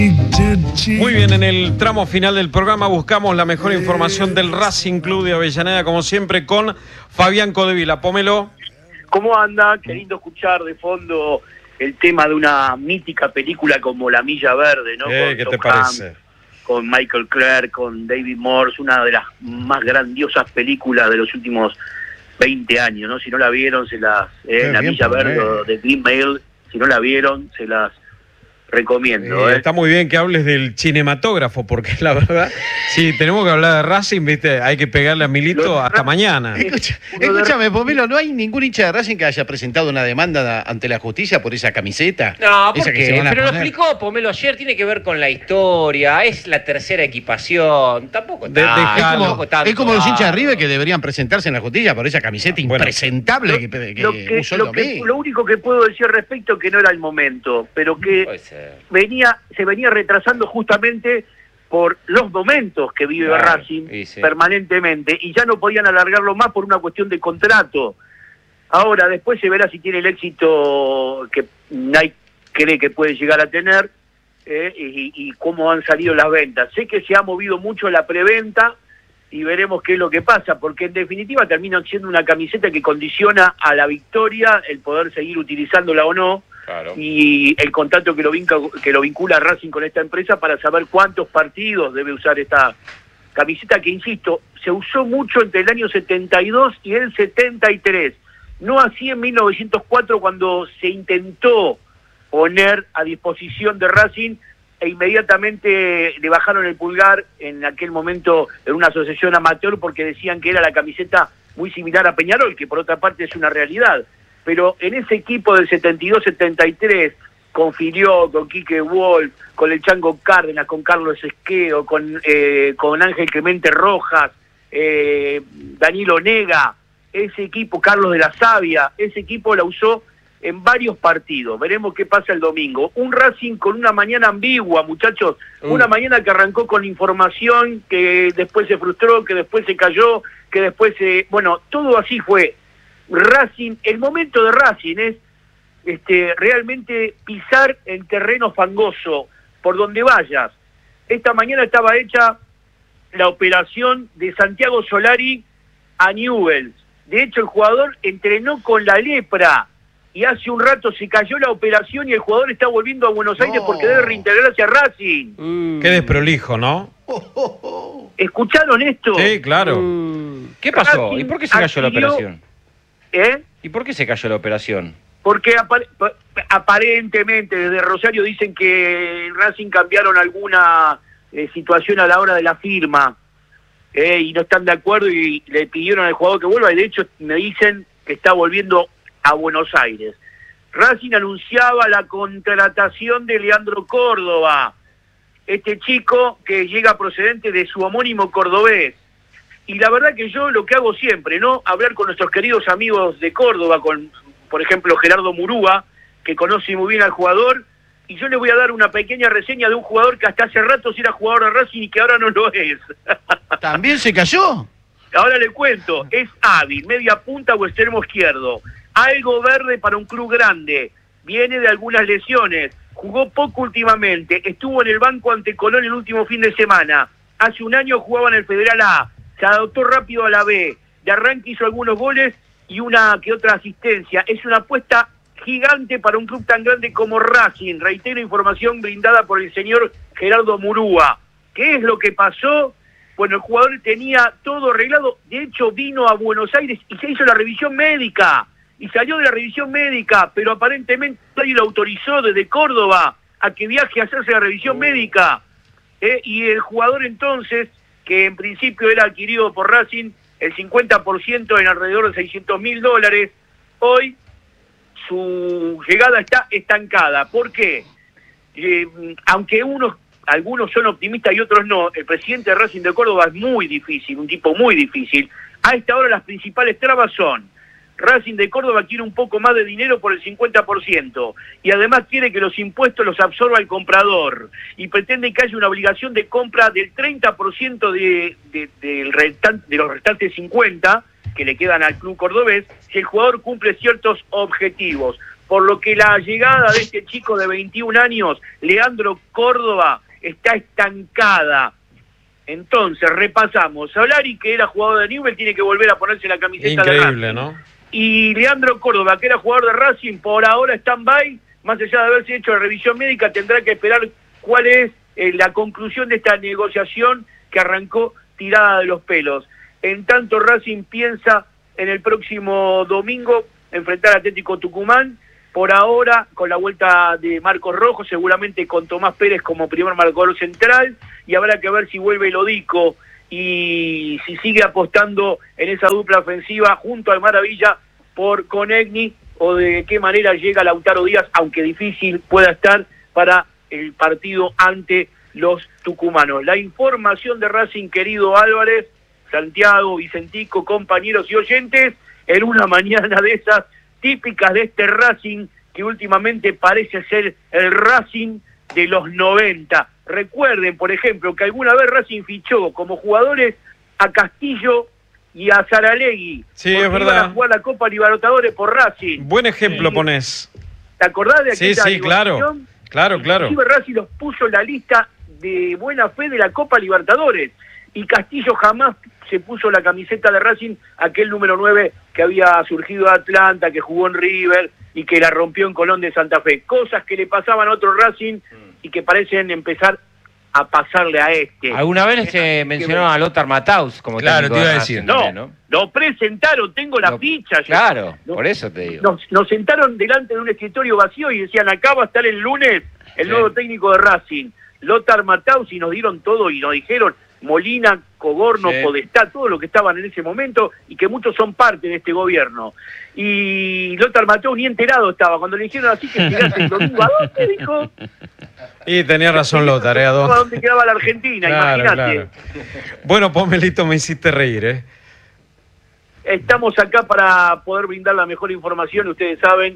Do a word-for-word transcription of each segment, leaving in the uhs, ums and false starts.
Muy bien, en el tramo final del programa buscamos la mejor información del Racing Club de Avellaneda, como siempre, con Fabián Codevila. Pómelo. ¿Cómo anda? Qué lindo escuchar de fondo el tema de una mítica película como La Milla Verde, ¿no? Eh, con ¿Qué Tom te parece? Hanks, con Michael Clarke, con David Morse, una de las más grandiosas películas de los últimos veinte años, ¿no? Si no la vieron, se las... Eh, La bien, Milla pues, Verde eh. de Green Mail, si no la vieron, se las recomiendo. Eh, ¿eh? está muy bien que hables del cinematógrafo, porque la verdad, si tenemos que hablar de Racing, viste, hay que pegarle a Milito Lo de hasta Ra- mañana. Escucha, Uno de- escúchame, Pomelo, ¿no hay ningún hincha de Racing que haya presentado una demanda ante la justicia por esa camiseta? No, Esa ¿por que se qué? van a Pero lo poner. explicó Pomelo ayer, tiene que ver con la historia, es la tercera equipación, tampoco De- tanto, dejalo. Es tampoco como, tanto, es como los hinchas de ah. River que deberían presentarse en la justicia por esa camiseta Bueno. impresentable Lo, que, que lo que- usó el lo que- domingo. lo único que puedo decir al respecto que no era el momento, pero que Puede ser. venía se venía retrasando justamente por los momentos que vive Claro, Racing y sí. permanentemente, y ya no podían alargarlo más por una cuestión de contrato. Ahora, después se verá si tiene el éxito que Nike cree que puede llegar a tener, eh, y, y cómo han salido las ventas. Sé que se ha movido mucho la preventa y veremos qué es lo que pasa, porque en definitiva termina siendo una camiseta que condiciona a la victoria el poder seguir utilizándola o no, Claro. y el contrato que lo, vinca, que lo vincula a Racing con esta empresa para saber cuántos partidos debe usar esta camiseta que, insisto, se usó mucho entre el año setenta y dos y el setenta y tres. No así en mil novecientos cuatro, cuando se intentó poner a disposición de Racing e inmediatamente le bajaron el pulgar en aquel momento en una asociación amateur porque decían que era la camiseta muy similar a Peñarol, que por otra parte es una realidad. Pero en ese equipo del setenta y dos setenta y tres, con Filió, con Quique Wolf, con el Chango Cárdenas, con Carlos Esqueo, con, eh, con Ángel Clemente Rojas, eh, Danilo Nega, ese equipo, Carlos de la Savia, ese equipo la usó en varios partidos. Veremos qué pasa el domingo. Un Racing con una mañana ambigua, muchachos. Uh. Una mañana que arrancó con información, que después se frustró, que después se cayó, que después se... Bueno, todo así fue. Racing, el momento de Racing es este, realmente pisar el terreno fangoso por donde vayas. Esta mañana estaba hecha la operación de Santiago Solari a Newell's. De hecho, el jugador entrenó con la lepra y hace un rato se cayó la operación y el jugador está volviendo a Buenos Aires No. porque debe reintegrarse a Racing. Mm. Qué desprolijo, ¿no? Oh, oh, oh. ¿Escucharon esto? Sí, claro. Mm. ¿Qué pasó? Racing ¿Y por qué se cayó la adquirió- operación? ¿Eh? ¿Y por qué se cayó la operación? Porque apar- pa- aparentemente desde Rosario dicen que en Racing cambiaron alguna eh, situación a la hora de la firma, eh, y no están de acuerdo y le pidieron al jugador que vuelva, y de hecho me dicen que está volviendo a Buenos Aires. Racing anunciaba la contratación de Leandro Córdoba, este chico que llega procedente de su homónimo cordobés. Y la verdad que yo lo que hago siempre, ¿no? Hablar con nuestros queridos amigos de Córdoba, con, por ejemplo, Gerardo Murúa, que conoce muy bien al jugador, y yo le voy a dar una pequeña reseña de un jugador que hasta hace rato sí era jugador de Racing y que ahora no lo es. ¿También se cayó? Ahora le cuento, es hábil, media punta o extremo izquierdo, algo verde para un club grande, viene de algunas lesiones, jugó poco últimamente, estuvo en el banco ante Colón el último fin de semana, hace un año jugaba en el Federal A, se adaptó rápido a la B, de arranque hizo algunos goles y una que otra asistencia. Es una apuesta gigante para un club tan grande como Racing. Reitero, información brindada por el señor Gerardo Murúa. ¿Qué es lo que pasó? Bueno, el jugador tenía todo arreglado, de hecho vino a Buenos Aires y se hizo la revisión médica, y salió de la revisión médica, pero aparentemente nadie lo autorizó desde Córdoba a que viaje a hacerse la revisión médica. Eh, y el jugador entonces, que en principio era adquirido por Racing, el cincuenta por ciento en alrededor de seiscientos mil dólares, hoy su llegada está estancada. ¿Por qué? Eh, aunque unos, algunos son optimistas y otros no, el presidente de Racing de Córdoba es muy difícil, un tipo muy difícil. A esta hora las principales trabas son: Racing de Córdoba quiere un poco más de dinero por el cincuenta por ciento y además quiere que los impuestos los absorba el comprador y pretende que haya una obligación de compra del treinta por ciento de, de, del restan, de los restantes cincuenta por ciento que le quedan al club cordobés si el jugador cumple ciertos objetivos. por lo que la llegada de este chico de veintiún años, Leandro Córdoba, está estancada. Entonces, repasamos. Solari, que era jugador de Newell's, tiene que volver a ponerse la camiseta de Racing. Increíble, ¿no? Y Leandro Córdoba, que era jugador de Racing, por ahora stand-by, más allá de haberse hecho la revisión médica, tendrá que esperar cuál es eh, la conclusión de esta negociación que arrancó tirada de los pelos. En tanto, Racing piensa en el próximo domingo enfrentar a Atlético Tucumán, por ahora con la vuelta de Marcos Rojo, seguramente con Tomás Pérez como primer marcador central, y habrá que ver si vuelve Lodico y si sigue apostando en esa dupla ofensiva junto al Maravilla por Conegni, o de qué manera llega Lautaro Díaz, aunque difícil pueda estar para el partido ante los tucumanos. La información de Racing, querido Álvarez, Santiago, Vicentico, compañeros y oyentes, en una mañana de esas típicas de este Racing, que últimamente parece ser el Racing de los noventa. Recuerden, por ejemplo, que alguna vez Racing fichó como jugadores a Castillo y a Saralegui. Sí, es verdad. Iban a jugar la Copa Libertadores por Racing. Buen ejemplo sí. Ponés. ¿Te acordás de aquella Sí, sí, claro. Claro, claro. Inclusive Racing los puso en la lista de buena fe de la Copa Libertadores. Y Castillo jamás se puso la camiseta de Racing, aquel número nueve que había surgido de Atlanta, que jugó en River y que la rompió en Colón de Santa Fe. Cosas que le pasaban a otro Racing y que parecen empezar a pasarle a este. ¿Alguna vez se mencionó a Lothar Matthaus como Claro, técnico te iba de a Racing decir. No, también, ¿no? lo presentaron, tengo la Lo- ficha. yo- Claro, no- por eso te digo. Nos, nos sentaron delante de un escritorio vacío y decían, acá va a estar el lunes el Sí. nuevo técnico de Racing, Lothar Matthaus, y nos dieron todo y nos dijeron Molina, Coborno, Sí. Podestá, todo lo que estaban en ese momento y que muchos son parte de este gobierno. Y Lothar Matthaus ni enterado estaba. Cuando le dijeron así que llegaste el domingo, ¿a dónde? Dijo. Y tenía razón Lothar, ¿eh? ¿A ¿A dónde? dónde quedaba la Argentina? Claro, Imagínate. claro. Bueno, Pomelito, me hiciste reír, ¿eh? Estamos acá para poder brindar la mejor información, ustedes saben,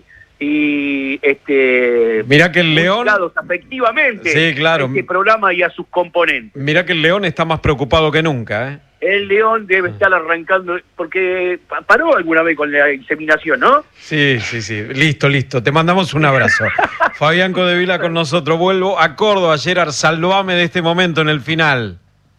y este Mirá que el León... ligados afectivamente Sí, claro. a este programa y a sus componentes. Mirá que el León está más preocupado que nunca, ¿eh? El León debe estar arrancando, porque pa- paró alguna vez con la inseminación, ¿no? Sí, sí, sí. Listo, listo. Te mandamos un abrazo. Fabián Codevila con nosotros. Vuelvo a Córdoba. Gerard, salvame de este momento en el final.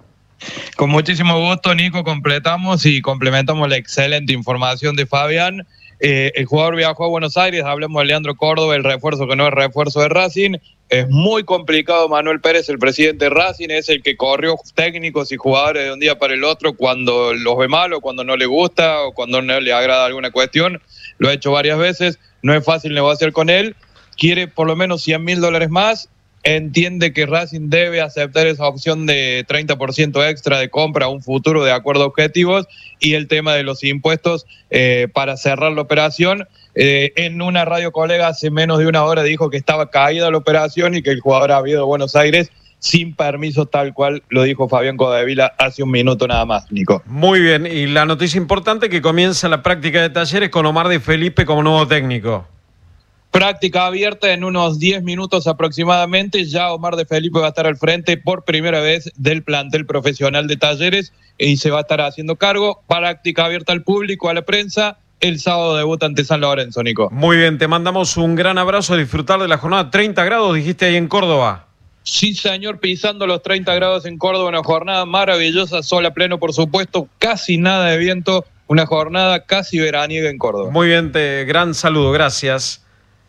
Con muchísimo gusto, Nico, completamos y complementamos la excelente información de Fabián. Eh, el jugador viajó a Buenos Aires, hablamos de Leandro Córdoba, el refuerzo que no es refuerzo de Racing. Es muy complicado. Manuel Pérez, el presidente de Racing, es el que corrió técnicos y jugadores de un día para el otro cuando los ve mal o cuando no le gusta o cuando no le agrada alguna cuestión. Lo ha hecho varias veces, no es fácil negociar con él. Quiere por lo menos cien mil dólares más. Entiende que Racing debe aceptar esa opción de treinta por ciento extra de compra a un futuro de acuerdo a objetivos, y el tema de los impuestos eh, para cerrar la operación. Eh, en una radio colega hace menos de una hora dijo que estaba caída la operación y que el jugador había ido a Buenos Aires sin permiso, tal cual lo dijo Fabián Codevila hace un minuto nada más, Nico. Muy bien. Y la noticia importante que comienza la práctica de Talleres con Omar de Felipe como nuevo técnico. Práctica abierta en unos diez minutos aproximadamente. Ya Omar de Felipe va a estar al frente por primera vez del plantel profesional de Talleres y se va a estar haciendo cargo. Práctica abierta al público, a la prensa. El sábado debuta ante San Lorenzo, Nico. Muy bien, te mandamos un gran abrazo a disfrutar de la jornada. treinta grados, dijiste ahí en Córdoba. Sí, señor, pisando los treinta grados en Córdoba, una jornada maravillosa, sol a pleno, por supuesto, casi nada de viento, una jornada casi veraniega en Córdoba. Muy bien, te, gran saludo, gracias.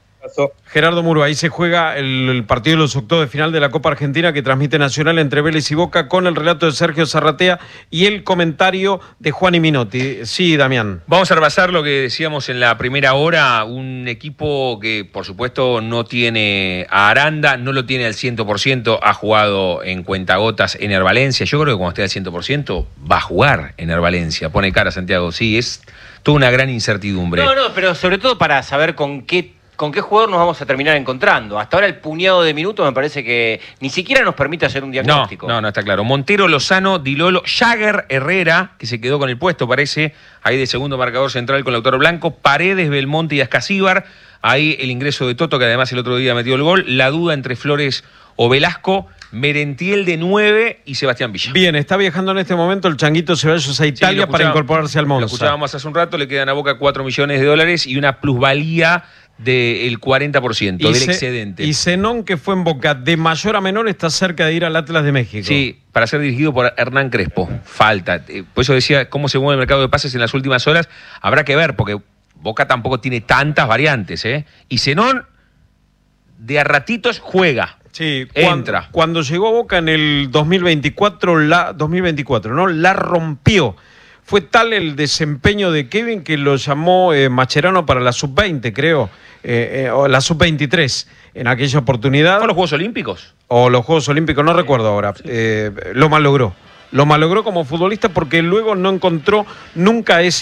Gerardo Muro, ahí se juega el, el partido de los octavos de final de la Copa Argentina que transmite Nacional entre Vélez y Boca, con el relato de Sergio Zarratea y el comentario de Juan y Minotti. Sí, Damián. Vamos a repasar lo que decíamos en la primera hora, un equipo que por supuesto no tiene a Aranda, no lo tiene al cien por ciento, ha jugado en cuentagotas en Hervalencia. Yo creo que cuando esté al cien por ciento va a jugar en Hervalencia. Pone cara Santiago, sí, es toda una gran incertidumbre. No, no, pero sobre todo para saber con qué ¿Con qué jugador nos vamos a terminar encontrando? Hasta ahora el puñado de minutos me parece que ni siquiera nos permite hacer un diagnóstico. No, no, no está claro. Montero, Lozano, Dilolo, Jagger, Herrera, que se quedó con el puesto, parece, ahí de segundo marcador central con Lautaro Blanco, Paredes, Belmonte y Ascasíbar, ahí el ingreso de Toto, que además el otro día metió el gol, la duda entre Flores o Velasco, Merentiel de nueve y Sebastián Villa. Bien, está viajando en este momento el Changuito Ceballos a Italia sí, para incorporarse al Monza. Lo escuchábamos hace un rato, le quedan a Boca cuatro millones de dólares y una plusvalía del cuarenta por ciento, Y del Ce- excedente. Y Zenón, que fue en Boca, de mayor a menor, está cerca de ir al Atlas de México. Sí, para ser dirigido por Hernán Crespo. Falta. Eh, Por eso decía cómo se mueve el mercado de pases en las últimas horas. Habrá que ver, porque Boca tampoco tiene tantas variantes, ¿eh? Y Zenón, de a ratitos, juega. Sí, Entra. Cuando, cuando llegó Boca en el dos mil veinticuatro, la, dos mil veinticuatro, ¿no? La rompió. Fue tal el desempeño de Kevin que lo llamó eh, Mascherano para la sub veinte, creo, eh, eh, o la sub veintitrés en aquella oportunidad. ¿Fueron los Juegos Olímpicos? O los Juegos Olímpicos, no recuerdo ahora. Eh, lo malogró. Lo malogró como futbolista porque luego no encontró nunca ese